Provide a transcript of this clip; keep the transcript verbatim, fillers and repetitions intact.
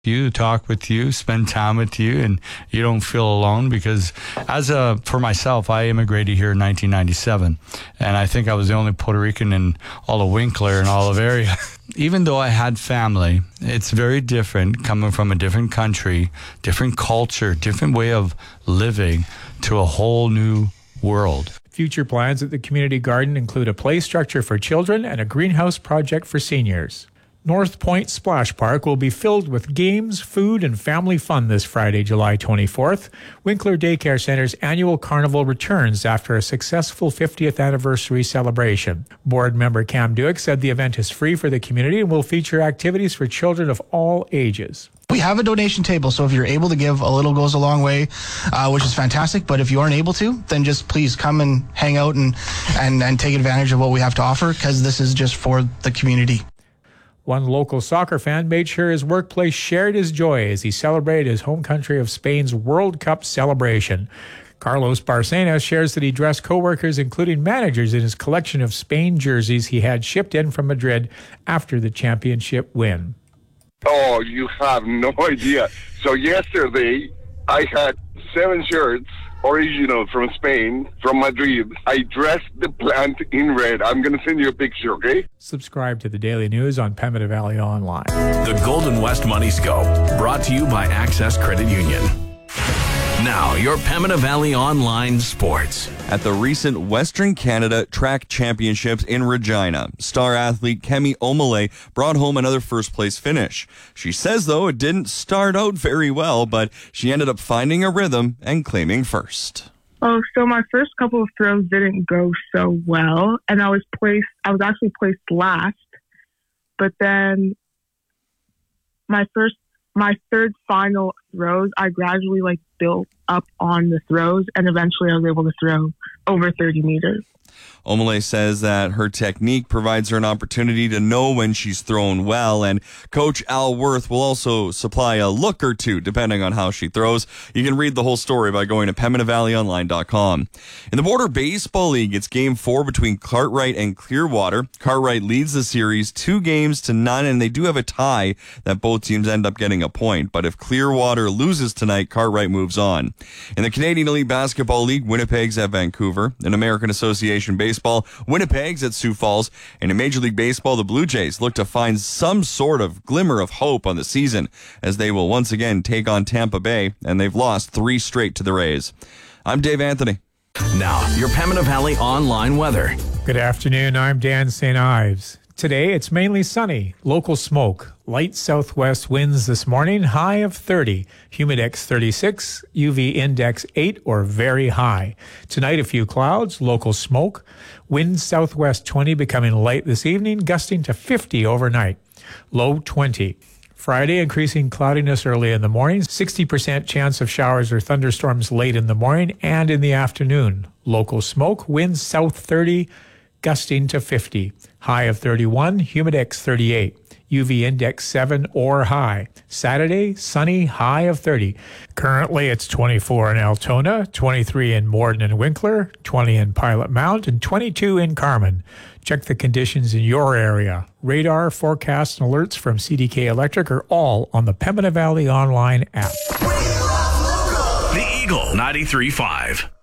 you, talk with you, spend time with you, and you don't feel alone, because as a for myself, I immigrated here in nineteen ninety-seven, and I think I was the only Puerto Rican in all of Winkler and all of area. Even though I had family, it's very different coming from a different country, different culture, different way of living to a whole new world. Future plans at the community garden include a play structure for children and a greenhouse project for seniors. North Point Splash Park will be filled with games, food, and family fun this Friday, July twenty-fourth. Winkler Daycare Center's annual carnival returns after a successful fiftieth anniversary celebration. Board member Cam Duick said the event is free for the community and will feature activities for children of all ages. We have a donation table, so if you're able to give, a little goes a long way, uh, which is fantastic. But if you aren't able to, then just please come and hang out and, and, and take advantage of what we have to offer, because this is just for the community. One local soccer fan made sure his workplace shared his joy as he celebrated his home country of Spain's World Cup celebration. Carlos Barcenas shares that he dressed co-workers, including managers, in his collection of Spain jerseys he had shipped in from Madrid after the championship win. Oh, you have no idea. So yesterday, I had seven shirts, original from Spain, from Madrid. I dressed the plant in red. I'm going to send you a picture, okay? Subscribe to the Daily News on Pembina Valley Online. The Golden West Money Scope, brought to you by Access Credit Union. Now, your Pembina Valley Online Sports. At the recent Western Canada Track Championships in Regina, star athlete Kemi Omole brought home another first-place finish. She says, though, it didn't start out very well, but she ended up finding a rhythm and claiming first. Oh, so my first couple of throws didn't go so well, and I was placed, I was actually placed last, but then my first, my third final throws, I gradually like built up on the throws, and eventually I was able to throw over thirty meters. Omole says that her technique provides her an opportunity to know when she's thrown well, and Coach Al Worth will also supply a look or two depending on how she throws. You can read the whole story by going to Pembina Valley Online dot com. In the Border Baseball League, it's game four between Cartwright and Clearwater. Cartwright leads the series two games to none, and they do have a tie that both teams end up getting a point. But if Clearwater loses tonight, Cartwright moves on. In the Canadian Elite Basketball League, Winnipeg's at Vancouver. In American Association Baseball, Winnipeg's at Sioux Falls. And in Major League Baseball, the Blue Jays look to find some sort of glimmer of hope on the season as they will once again take on Tampa Bay, and they've lost three straight to the Rays. I'm Dave Anthony. Now, your Pembina Valley Online weather. Good afternoon, I'm Dan Saint Ives. Today, it's mainly sunny, local smoke, light southwest winds this morning, high of thirty, humidex thirty-six, U V index eight or very high. Tonight, a few clouds, local smoke, wind southwest twenty, becoming light this evening, gusting to fifty overnight, low twenty. Friday, increasing cloudiness early in the morning, sixty percent chance of showers or thunderstorms late in the morning and in the afternoon. Local smoke, wind south thirty, gusting to fifty. High of thirty-one, humidex thirty-eight. U V index seven or high. Saturday, sunny, high of thirty. Currently, it's twenty-four in Altona, twenty-three in Morden and Winkler, twenty in Pilot Mount, and twenty-two in Carman. Check the conditions in your area. Radar, forecasts, and alerts from C D K Electric are all on the Pembina Valley Online app. The Eagle ninety-three point five.